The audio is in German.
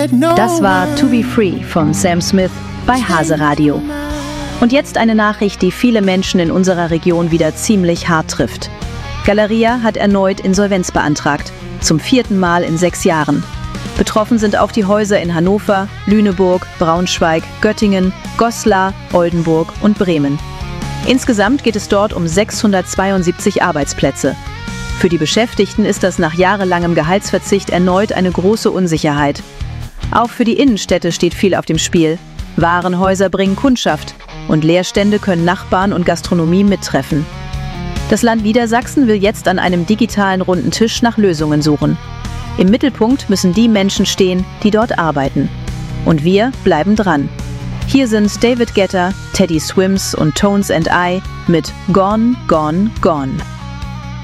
Das war To Be Free von Sam Smith bei Hase Radio. Und jetzt eine Nachricht, die viele Menschen in unserer Region wieder ziemlich hart trifft. Galeria hat erneut Insolvenz beantragt, zum 4. Mal in 6 Jahren. Betroffen sind auch die Häuser in Hannover, Lüneburg, Braunschweig, Göttingen, Goslar, Oldenburg und Bremen. Insgesamt geht es dort um 672 Arbeitsplätze. Für die Beschäftigten ist das nach jahrelangem Gehaltsverzicht erneut eine große Unsicherheit. Auch für die Innenstädte steht viel auf dem Spiel. Warenhäuser bringen Kundschaft und Leerstände können Nachbarn und Gastronomie mittreffen. Das Land Niedersachsen will jetzt an einem digitalen runden Tisch nach Lösungen suchen. Im Mittelpunkt müssen die Menschen stehen, die dort arbeiten. Und wir bleiben dran. Hier sind David Guetta, Teddy Swims und Tones and I mit Gone, Gone, Gone.